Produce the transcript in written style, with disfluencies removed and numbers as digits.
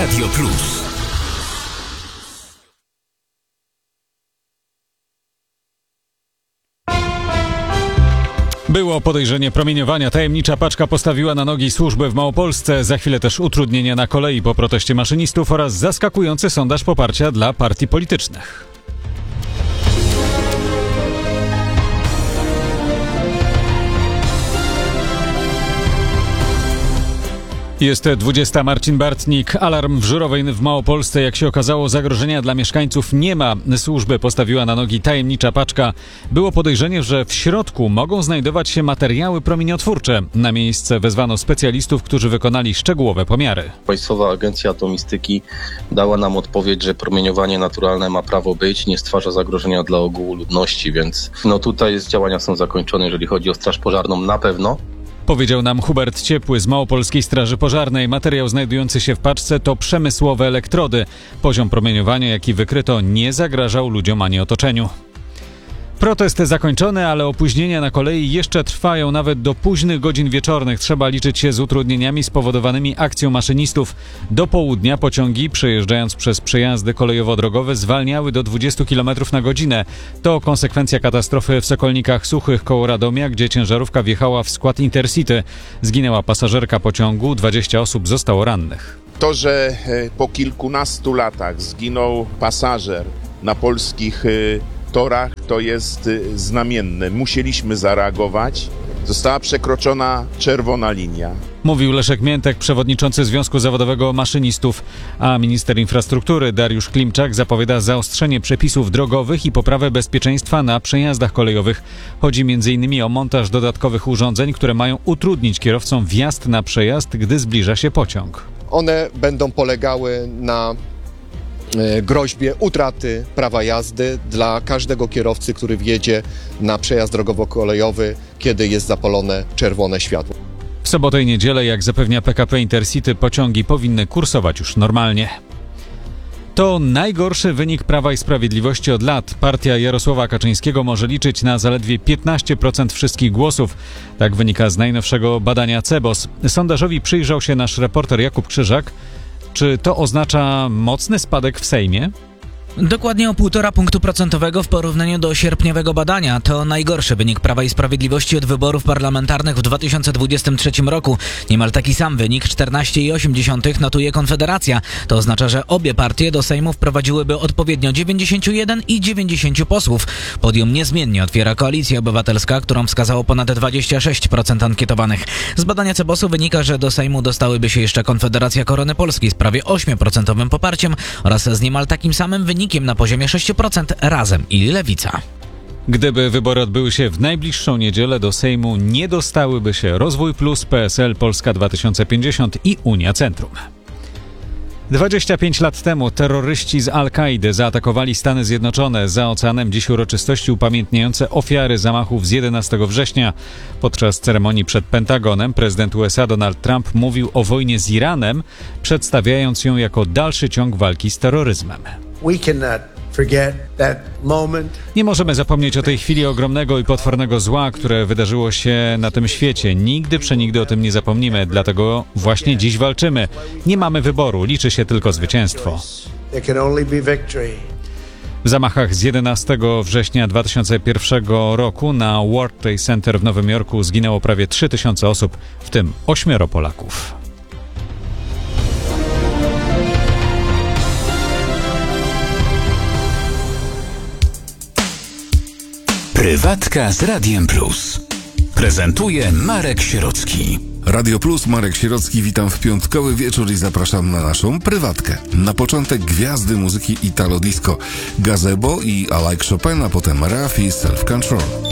Radio Plus. Było podejrzenie promieniowania. Tajemnicza paczka postawiła na nogi służbę w Małopolsce. Za chwilę też utrudnienia na kolei po proteście maszynistów oraz zaskakujący sondaż poparcia dla partii politycznych. Jest 20. Marcin Bartnik. Alarm w Żurowej w Małopolsce. Jak się okazało, zagrożenia dla mieszkańców nie ma. Służbę postawiła na nogi tajemnicza paczka. Było podejrzenie, że w środku mogą znajdować się materiały promieniotwórcze. Na miejsce wezwano specjalistów, którzy wykonali szczegółowe pomiary. Państwowa Agencja Atomistyki dała nam odpowiedź, że promieniowanie naturalne ma prawo być, nie stwarza zagrożenia dla ogółu ludności, więc tutaj działania są zakończone, jeżeli chodzi o Straż Pożarną na pewno. Powiedział nam Hubert Ciepły z Małopolskiej Straży Pożarnej. Materiał znajdujący się w paczce to przemysłowe elektrody. Poziom promieniowania, jaki wykryto, nie zagrażał ludziom ani otoczeniu. Protest zakończony, ale opóźnienia na kolei jeszcze trwają nawet do późnych godzin wieczornych. Trzeba liczyć się z utrudnieniami spowodowanymi akcją maszynistów. Do południa pociągi, przejeżdżając przez przejazdy kolejowo-drogowe, zwalniały do 20 km na godzinę. To konsekwencja katastrofy w Sokolnikach Suchych koło Radomia, gdzie ciężarówka wjechała w skład Intercity. Zginęła pasażerka pociągu, 20 osób zostało rannych. To, że po kilkunastu latach zginął pasażer na polskich torach, to jest znamienne. Musieliśmy zareagować. Została przekroczona czerwona linia. Mówił Leszek Miętek, przewodniczący Związku Zawodowego Maszynistów, a minister infrastruktury Dariusz Klimczak zapowiada zaostrzenie przepisów drogowych i poprawę bezpieczeństwa na przejazdach kolejowych. Chodzi m.in. o montaż dodatkowych urządzeń, które mają utrudnić kierowcom wjazd na przejazd, gdy zbliża się pociąg. One będą polegały na groźbie utraty prawa jazdy dla każdego kierowcy, który wjedzie na przejazd drogowo-kolejowy, kiedy jest zapalone czerwone światło. W sobotę i niedzielę, jak zapewnia PKP Intercity, pociągi powinny kursować już normalnie. To najgorszy wynik Prawa i Sprawiedliwości od lat. Partia Jarosława Kaczyńskiego może liczyć na zaledwie 15% wszystkich głosów. Tak wynika z najnowszego badania CEBOS. Sondażowi przyjrzał się nasz reporter Jakub Krzyżak. Czy to oznacza mocny spadek w Sejmie? Dokładnie o 1,5 punktu procentowego w porównaniu do sierpniowego badania. To najgorszy wynik Prawa i Sprawiedliwości od wyborów parlamentarnych w 2023 roku. Niemal taki sam wynik, 14,8 notuje Konfederacja. To oznacza, że obie partie do Sejmu wprowadziłyby odpowiednio 91 i 90 posłów. Podium niezmiennie otwiera Koalicja Obywatelska, którą wskazało ponad 26% ankietowanych. Z badania CEBOS-u wynika, że do Sejmu dostałyby się jeszcze Konfederacja Korony Polskiej z prawie 8% poparciem oraz z niemal takim samym wynikiem na poziomie 6% Razem i Lewica. Gdyby wybory odbyły się w najbliższą niedzielę, do Sejmu nie dostałyby się Rozwój Plus, PSL, Polska 2050 i Unia Centrum. 25 lat temu terroryści z Al-Kaidy zaatakowali Stany Zjednoczone. Za oceanem dziś uroczystości upamiętniające ofiary zamachów z 11 września. Podczas ceremonii przed Pentagonem prezydent USA Donald Trump mówił o wojnie z Iranem, przedstawiając ją jako dalszy ciąg walki z terroryzmem. Nie możemy zapomnieć o tej chwili ogromnego i potwornego zła, które wydarzyło się na tym świecie. Nigdy przenigdy o tym nie zapomnimy, dlatego właśnie dziś walczymy. Nie mamy wyboru, liczy się tylko zwycięstwo. W zamachach z 11 września 2001 roku na World Trade Center w Nowym Jorku zginęło prawie 3000 osób, w tym 8 Polaków. Prywatka z Radiem Plus. Prezentuje Marek Sierocki. Radio Plus, Marek Sierocki, witam w piątkowy wieczór i zapraszam na naszą prywatkę. Na początek gwiazdy muzyki Italo Disco, Gazebo i I Like Chopin, a potem Raf i Self Control.